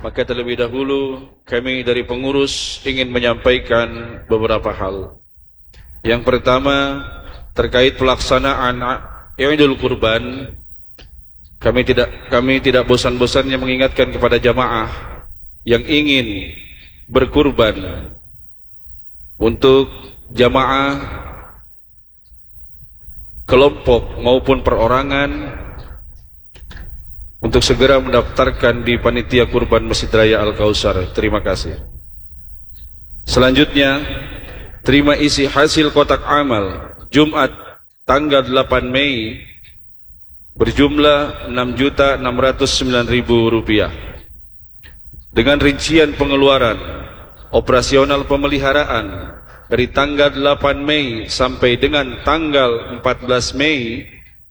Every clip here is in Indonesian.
maka terlebih dahulu kami dari pengurus ingin menyampaikan beberapa hal. Yang pertama, terkait pelaksanaan Idul Kurban, kami tidak bosan-bosannya mengingatkan kepada jamaah yang ingin berkurban untuk jamaah kelompok maupun perorangan untuk segera mendaftarkan di panitia kurban Masjid Raya Al-Kautsar. Terima kasih. Selanjutnya, terima isi hasil kotak amal Jumat tanggal 8 Mei berjumlah Rp6.609.000 dengan rincian pengeluaran operasional pemeliharaan dari tanggal 8 Mei sampai dengan tanggal 14 Mei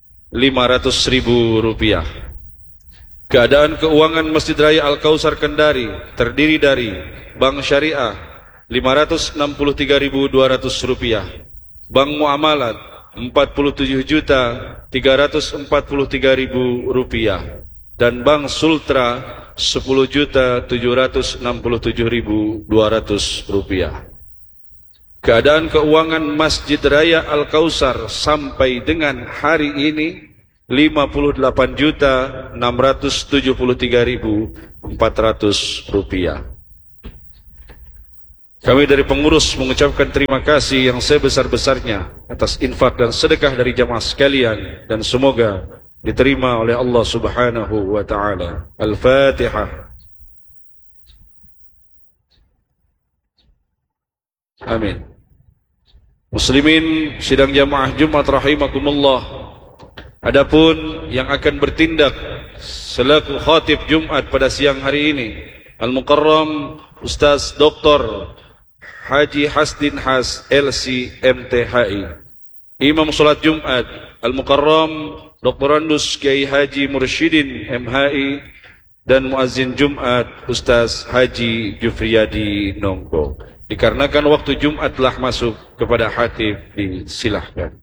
Rp500.000. Keadaan keuangan Masjid Raya Al-Kautsar Kendari terdiri dari Bank Syariah Rp563.200, Bank Muamalat Rp47.343.000 dan Bank Sultra Rp10.767.200. Keadaan keuangan Masjid Raya Al-Kautsar sampai dengan hari ini Rp5.873.400. Kami dari pengurus mengucapkan terima kasih yang sebesar-besarnya atas infak dan sedekah dari jamaah sekalian, dan semoga diterima oleh Allah Subhanahu wa taala. Al-Fatihah. Amin. Muslimin sidang jamaah Jumat rahimakumullah. Adapun yang akan bertindak selaku khatib Jumat pada siang hari ini, Al-Mukarram Ustaz Dr. Haji Hasdin Has LC MTHI. Imam Salat Jumat Al-Mukarram Dr. Andus Kiai Haji Mursyidin MHI, dan muazzin Jumat Ustaz Haji Jufriyadi Nongko. Dikarenakan waktu Jumat telah masuk kepada khatib, disilahkan.